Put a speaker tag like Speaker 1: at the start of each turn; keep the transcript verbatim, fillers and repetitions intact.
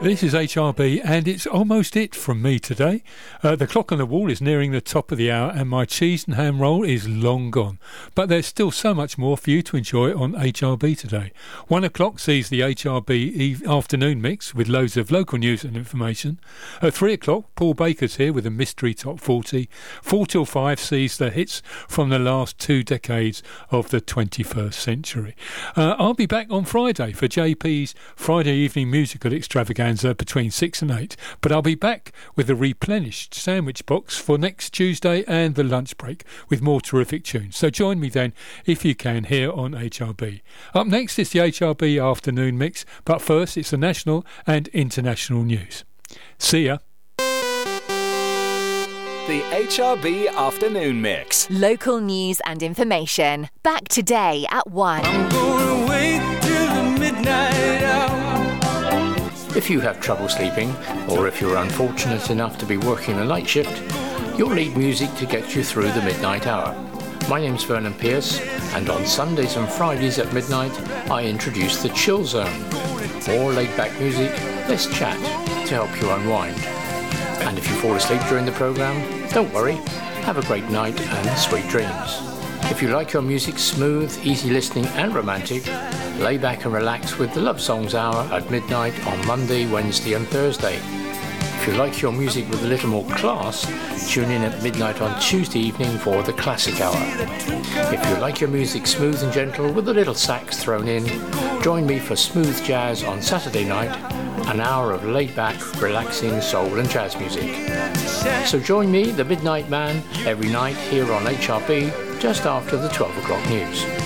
Speaker 1: This is H R B and it's almost it from me today. Uh, the clock on the wall is nearing the top of the hour and my cheese and ham roll is long gone. But there's still so much more for you to enjoy on H R B today. One o'clock sees the H R B eve- afternoon mix with loads of local news and information. At three o'clock, Paul Baker's here with a mystery top forty. Four till five sees the hits from the last two decades of the twenty-first century. Uh, I'll be back on Friday for J P's Friday evening musical extravaganza between six and eight, but I'll be back with a replenished sandwich box for next Tuesday and the lunch break with more terrific tunes. So join me then if you can here on H R B. Up next is the H R B afternoon mix, but first it's the national and international news. See ya.
Speaker 2: The H R B afternoon mix.
Speaker 3: Local news and information. Back today at one.
Speaker 4: I'm gonna wait till the midnight hour.
Speaker 5: If you have trouble sleeping, or if you're unfortunate enough to be working a night shift, you'll need music to get you through the midnight hour. My name's Vernon Pierce, and on Sundays and Fridays at midnight, I introduce the Chill Zone. More laid-back music, less chat, to help you unwind. And if you fall asleep during the programme, don't worry, have a great night and sweet dreams. If you like your music smooth, easy listening and romantic, lay back and relax with the Love Songs Hour at midnight on Monday, Wednesday and Thursday. If you like your music with a little more class, tune in at midnight on Tuesday evening for the Classic Hour. If you like your music smooth and gentle with a little sax thrown in, join me for Smooth Jazz on Saturday night, an hour of laid-back, relaxing soul and jazz music. So join me, the Midnight Man, every night here on H R B, just after the twelve o'clock news.